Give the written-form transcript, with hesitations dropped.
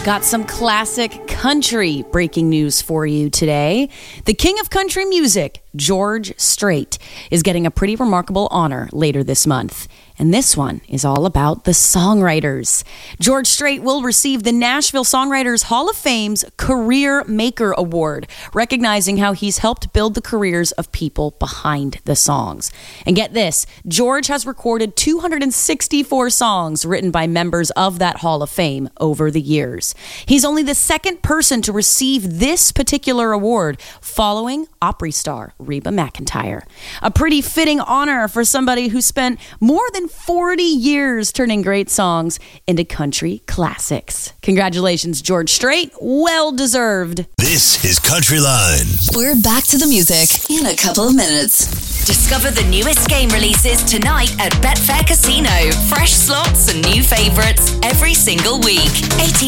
Got some classic country breaking news for you today. The king of country music, George Strait, is getting a pretty remarkable honor later this month. And this one is all about the songwriters. George Strait will receive the Nashville Songwriters Hall of Fame's Career Maker Award, recognizing how he's helped build the careers of people behind the songs. And get this, George has recorded 264 songs written by members of that Hall of Fame over the years. He's only the second person to receive this particular award, following Opry star Reba McEntire. A pretty fitting honor for somebody who spent more than 40 years turning great songs into country classics. Congratulations, George Strait. Well deserved. This is Country Line. We're back to the music in a couple of minutes. Discover the newest game releases tonight at Betfair Casino. Fresh slots and new favorites every single week. 18